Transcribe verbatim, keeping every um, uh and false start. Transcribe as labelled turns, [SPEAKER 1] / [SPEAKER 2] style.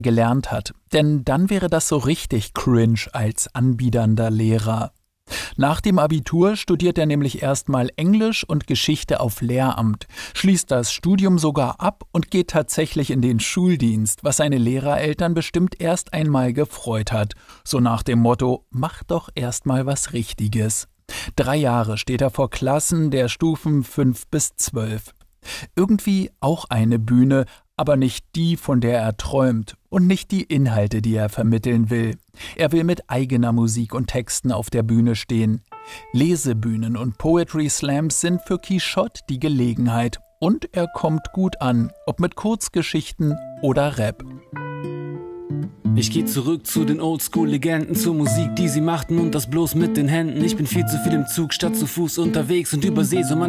[SPEAKER 1] gelernt hat. Denn dann wäre das so richtig cringe als anbiedernder Lehrer. Nach dem Abitur studiert er nämlich erstmal Englisch und Geschichte auf Lehramt, schließt das Studium sogar ab und geht tatsächlich in den Schuldienst, was seine Lehrereltern bestimmt erst einmal gefreut hat. So nach dem Motto, mach doch erstmal was Richtiges. Drei Jahre steht er vor Klassen der Stufen fünf bis zwölf. Irgendwie auch eine Bühne, aber nicht die, von der er träumt und nicht die Inhalte, die er vermitteln will. Er will mit eigener Musik und Texten auf der Bühne stehen. Lesebühnen und Poetry Slams sind für Quichotte die Gelegenheit und er kommt gut an, ob mit Kurzgeschichten oder Rap.
[SPEAKER 2] Ich geh zurück zu den Oldschool-Legenden, zur Musik, die sie machten und das bloß mit den Händen. Ich bin viel zu viel im Zug statt zu Fuß unterwegs und überseh so manche